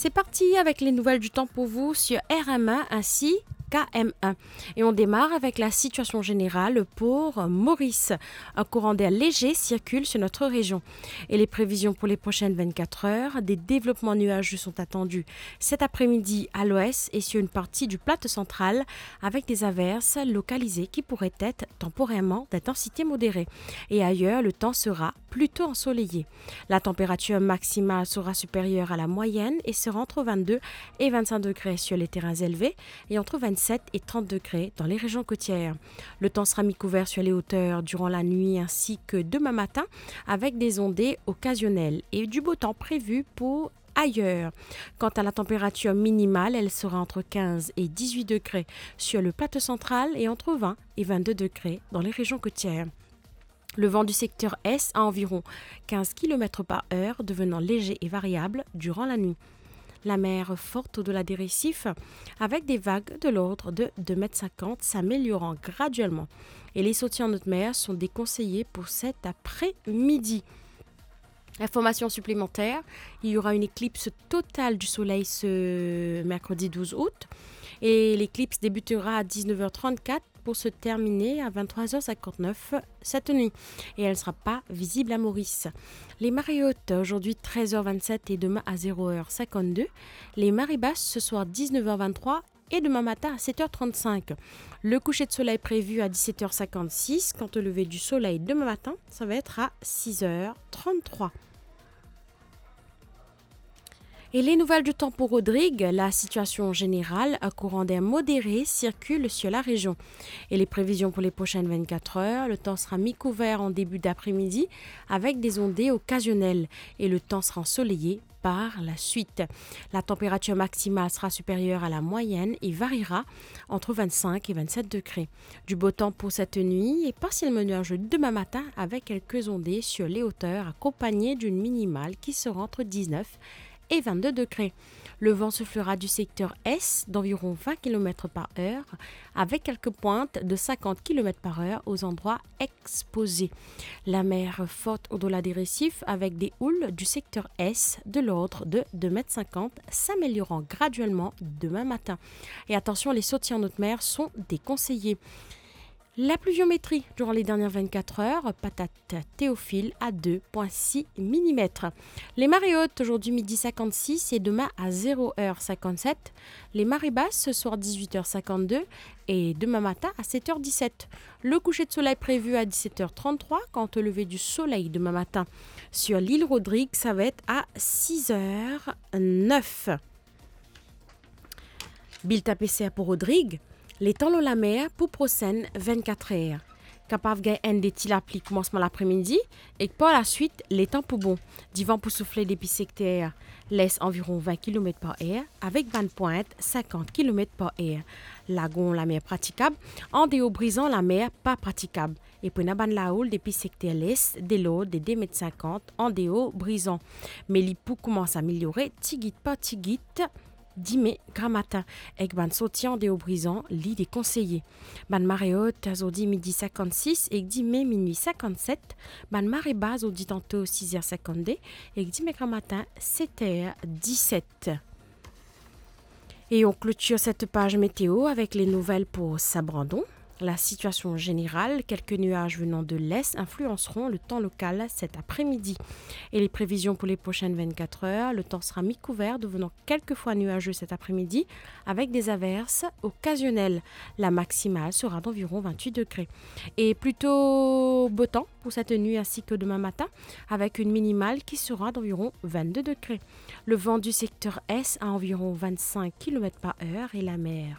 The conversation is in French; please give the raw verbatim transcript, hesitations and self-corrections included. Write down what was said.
C'est parti avec les nouvelles du temps pour vous sur R M un ainsi K M un. Et on démarre avec la situation générale pour Maurice. Un courant d'air léger circule sur notre région. Et les prévisions pour les prochaines vingt-quatre heures, des développements nuageux sont attendus cet après-midi à l'ouest et sur une partie du plateau central avec des averses localisées qui pourraient être temporairement d'intensité modérée. Et ailleurs, le temps sera plutôt ensoleillé. La température maximale sera supérieure à la moyenne et sera entre vingt-deux et vingt-cinq degrés sur les terrains élevés et entre vingt-sept et trente degrés dans les régions côtières. Le temps sera mi-couvert sur les hauteurs durant la nuit ainsi que demain matin avec des ondées occasionnelles et du beau temps prévu pour ailleurs. Quant à la température minimale, elle sera entre quinze et dix-huit degrés sur le plateau central et entre vingt et vingt-deux degrés dans les régions côtières. Le vent du secteur Est à environ quinze kilomètres par heure, devenant léger et variable durant la nuit. La mer forte au-delà des récifs, avec des vagues de l'ordre de deux mètres cinquante s'améliorant graduellement. Et les sorties en haute mer sont déconseillées pour cet après-midi. Information supplémentaire, il y aura une éclipse totale du soleil ce mercredi douze août. Et l'éclipse débutera à dix-neuf heures trente-quatre pour se terminer à vingt-trois heures cinquante-neuf cette nuit. Et elle ne sera pas visible à Maurice. Les marées hautes, aujourd'hui treize heures vingt-sept et demain à zéro heure cinquante-deux. Les marées basses ce soir dix-neuf heures vingt-trois et demain matin à sept heures trente-cinq. Le coucher de soleil prévu à dix-sept heures cinquante-six. Quant au lever du soleil demain matin, ça va être à six heures trente-trois. Et les nouvelles du temps pour Rodrigue, la situation générale, un courant d'air modéré circule sur la région. Et les prévisions pour les prochaines vingt-quatre heures, le temps sera mi-couvert en début d'après-midi avec des ondées occasionnelles et le temps sera ensoleillé par la suite. La température maximale sera supérieure à la moyenne et variera entre vingt-cinq et vingt-sept degrés. Du beau temps pour cette nuit et partiellement nuageux demain matin avec quelques ondées sur les hauteurs accompagnées d'une minimale qui sera entre dix-neuf et vingt-deux degrés. Le vent soufflera du secteur Est d'environ vingt kilomètres par heure avec quelques pointes de cinquante kilomètres par heure aux endroits exposés. La mer forte au-delà des récifs avec des houles du secteur Est de l'ordre de deux mètres cinquante s'améliorant graduellement demain matin. Et attention, les sorties en haute mer sont déconseillées. La pluviométrie durant les dernières vingt-quatre heures, patate Théophile à deux virgule six millimètres. Les marées hautes aujourd'hui midi cinquante-six et demain à zéro heure cinquante-sept. Les marées basses ce soir dix-huit heures cinquante-deux et demain matin à sept heures dix-sept. Le coucher de soleil prévu à dix-sept heures trente-trois. Quant au lever du soleil demain matin sur l'île Rodrigue, ça va être à six heures neuf. Bill P C R pour Rodrigue. Les temps dans la mer pour prochaine vingt-quatre heures. Capable de gagner des tilapli commencement l'après-midi et par la suite, les temps pour bon. Du vent pour souffler depuis secteur laisse environ vingt kilomètres par heure avec bande pointe cinquante kilomètres par heure. Lagon, la mer praticable. En déo brisant, la mer pas praticable. Et puis, na ban la houle depuis secteur l'est, de l'eau de deux mètres cinquante en déo brisant. Mais l'hypo commence à améliorer, tigit par tigit. dix mai grammata avec ban soutien des hauts brisants lit des conseillers ban marée haute aujourd'hui midi cinquante-six et dix mai minuit cinquante-sept ban marée basse aujourd'hui tantôt six heures cinquante-deux et dix mai grammata sept heures dix-sept. Et on clôture cette page météo avec les nouvelles pour Sabrandon. La situation générale, quelques nuages venant de l'est influenceront le temps local cet après-midi. Et les prévisions pour les prochaines vingt-quatre heures, le temps sera mi-couvert, devenant quelquefois nuageux cet après-midi, avec des averses occasionnelles. La maximale sera d'environ vingt-huit degrés. Et plutôt beau temps pour cette nuit ainsi que demain matin, avec une minimale qui sera d'environ vingt-deux degrés. Le vent du secteur Est à environ vingt-cinq kilomètres par heure et la mer